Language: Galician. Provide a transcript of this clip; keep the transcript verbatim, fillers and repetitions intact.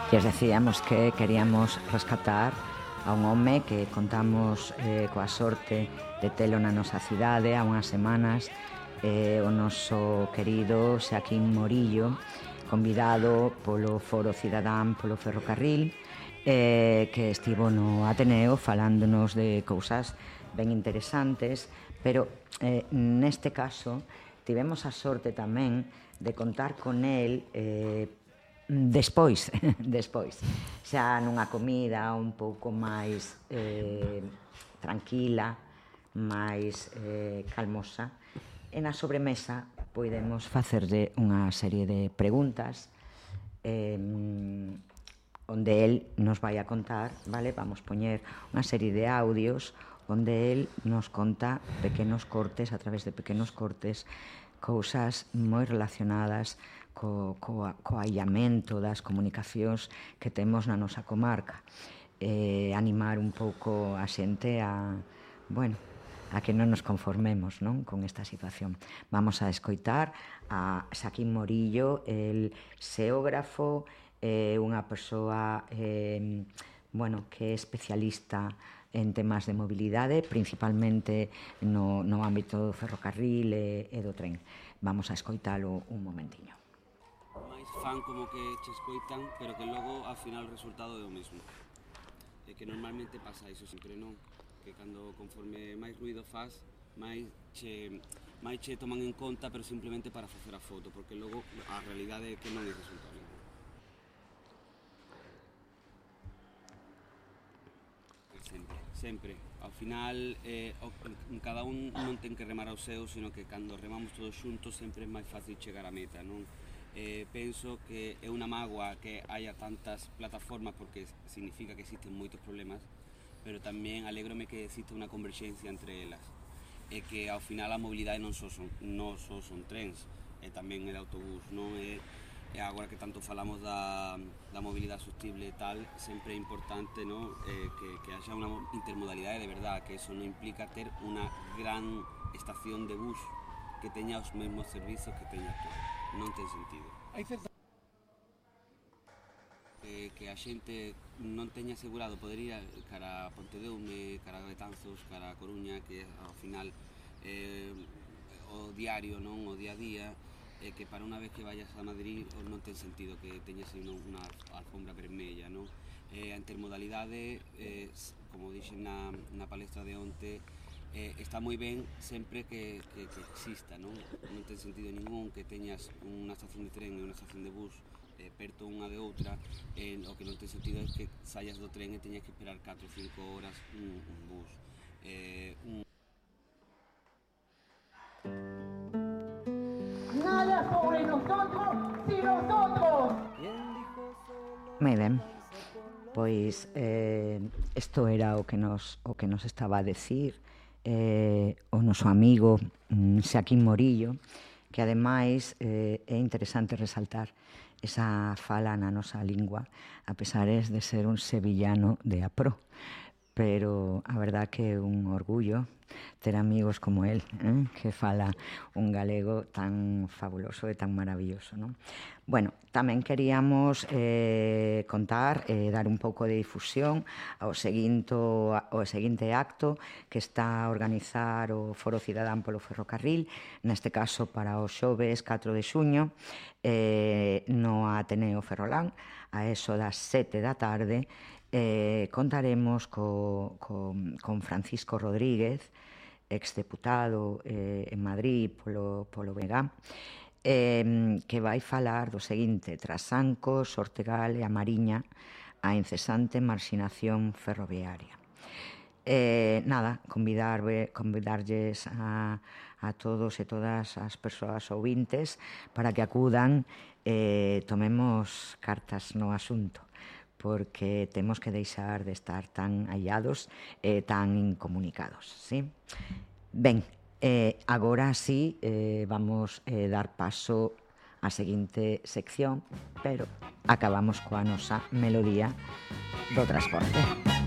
lles decíamos que queríamos rescatar a un home que contamos eh, coa sorte de telo na nosa cidade há unhas semanas, eh, o noso querido Xaquín Morillo, convidado polo Foro Cidadán polo Ferrocarril, eh, que estivo no Ateneo falándonos de cousas ben interesantes, pero eh, neste caso tivemos a sorte tamén de contar con el eh, despois, despois, xa nunha comida un pouco máis eh, tranquila, máis eh, calmosa, e na sobremesa podemos facerlle unha serie de preguntas eh, onde el nos vai a contar, vale? Vamos poñer unha serie de audios onde el nos conta pequenos cortes, a través de pequenos cortes, cousas moi relacionadas co, co, co aillamento das comunicacións que temos na nosa comarca. Eh, animar un pouco a xente a, bueno, a que non nos conformemos, non, con esta situación. Vamos a escoitar a Xaquín Morillo, el xeógrafo, eh, unha persoa eh, bueno, que é especialista en temas de mobilidade, principalmente no, no ámbito do ferrocarril e, e do tren. Vamos a escoitalo un momentiño. Máis fan como que che escoitan, pero que logo ao final o resultado é o mesmo. E que normalmente pasa iso sempre, non? Que cando conforme máis ruido faz, máis che, máis che toman en conta, pero simplemente para facer a foto, porque logo a realidade é que non é resultado. Sempre, sempre. Ao final, eh, cada un non ten que remar ao seu, sino que cando remamos todos xuntos sempre é máis fácil chegar á meta, non? Eh, penso que é unha mágoa que haya tantas plataformas porque significa que existen moitos problemas, pero tamén alégrome que existe unha converxencia entre elas e que ao final a mobilidade non só son, non só son trens, e tamén el autobús, non? E, e agora que tanto falamos da, da mobilidade sostible e tal, sempre é importante, non? Eh, que, que haxa unha intermodalidade de verdad, que eso non implica ter unha gran estación de bus que teña os mesmos servizos que teña todo. Non ten sentido. Que, que a xente non teña asegurado poder ir cara a Pontedeume, cara a Betanzos, cara a Coruña, que ao final eh, o diario, non, o día a día, e que para unha vez que vayas a Madrid non ten sentido que teñas aí unha alfombra vermella, non? Eh, a intermodalidade, eh, como dixen na, na palestra de onte, eh, está moi ben sempre que, que, que exista, non? Non ten sentido ningún que teñas unha estación de tren e unha estación de bus eh, perto unha de outra, eh, o que non ten sentido é que saias do tren e teñas que esperar catro ou cinco horas un, un bus. Eh, un... Nada sobre nosotros, sin nosotros. Moi ben. Pois eh, isto era o que nos o que nos estaba a decir eh, o noso amigo mm, Xaquín Morillo, que ademais eh, é interesante resaltar esa fala na nosa lingua, a pesares de ser un sevillano de a pro. Pero a verdad que é un orgullo ter amigos como él, eh? que fala un galego tan fabuloso e tan maravilloso, non? Bueno, tamén queríamos eh, contar, eh, dar un pouco de difusión ao seguinte, ao seguinte acto que está a organizar o Foro Cidadán polo Ferrocarril, neste caso para o xoves catro de xuño, eh, no Ateneo Ferrolán, a eso das sete da tarde. Eh, contaremos co, co, con Francisco Rodríguez, exdeputado eh, en Madrid polo, polo B N G, eh, que vai falar do seguinte: Trasancos, Ortegal e a Mariña, a incesante marxinación ferroviaria. Eh, nada, convidar, convidarlles a, a todos e todas as persoas ouvintes para que acudan e eh, tomemos cartas no asunto, porque temos que deixar de estar tan aillados e tan incomunicados, sí? Ben, eh, agora sí eh, vamos eh, dar paso á seguinte sección, pero acabamos coa nosa melodía do transporte.